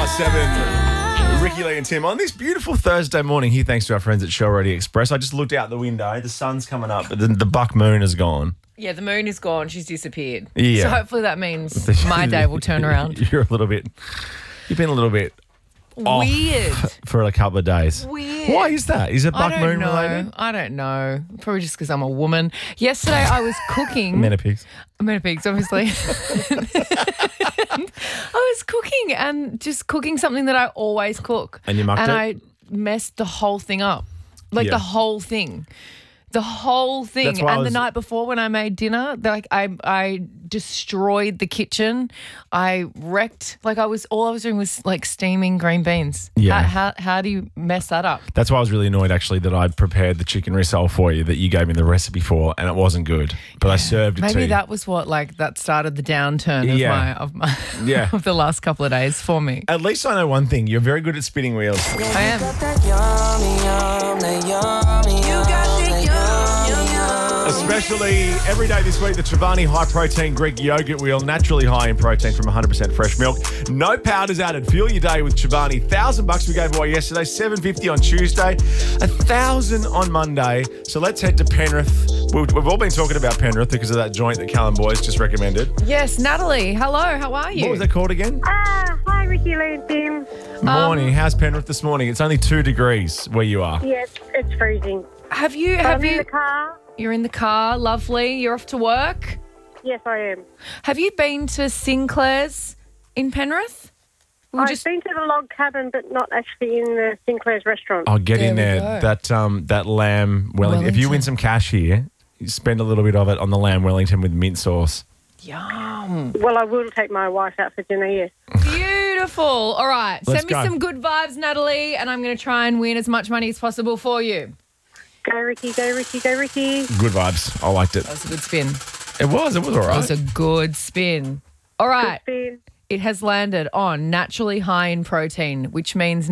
10:07. Ricky Lee and Tim on this beautiful Thursday morning here, thanks to our friends at Shell Ready Express. I just looked out the window. The sun's coming up, but the buck moon is gone. Yeah, the moon is gone. She's disappeared. Yeah. So hopefully that means my day will turn around. You've been a little bit off Weird. for a couple of days. Weird. Why is that? Is it buck moon related? I don't know. Probably just because I'm a woman. Yesterday I was cooking. Menopause. Menopause, obviously. I was cooking and just cooking something that I always cook. And you mucked it? And I messed the whole thing up. Like Yeah. the whole thing. The whole thing. That's why And the night before when I made dinner, I destroyed the kitchen. I wrecked, all I was doing was like steaming green beans. Yeah. How do you mess that up? That's why I was really annoyed actually that I'd prepared the chicken risole for you that you gave me the recipe for and it wasn't good. But I served it to Maybe you. that was what that started the downturn of my Yeah. of the last couple of days for me. At least I know one thing. You're very good at spinning wheels. I am. Especially every day this week, the Chobani High Protein Greek Yogurt Wheel, naturally high in protein from 100% fresh milk. No powders added. Fuel your day with Chobani. $1,000 we gave away yesterday, $750 on Tuesday, $1,000 on Monday. So let's head to Penrith. We've all been talking about Penrith because of that joint that Callum Boys just recommended. Yes, Natalie. Hello, how are you? What was that called again? Hi, Ricky Lee and Tim. Morning. How's Penrith this morning? It's only 2 degrees where you are. Yes, it's freezing. Have you I'm in the car. You're in the car, lovely. You're off to work. Yes, I am. Have you been to Sinclair's in Penrith? I've been to the log cabin, but not actually in the Sinclair's restaurant. Oh, get in There there. we go. That lamb Wellington. If you win some cash here, you spend a little bit of it on the lamb Wellington with mint sauce. Yum. Well, I will take my wife out for dinner, yes. Beautiful. All right. Let's Send me go. some good vibes, Natalie, and I'm going to try and win as much money as possible for you. Go, Ricky, go, Ricky, go, Ricky. Good vibes. I liked it. That was a good spin. It was all That right. was a good spin. All right. Good spin. It has landed on naturally high in protein, which means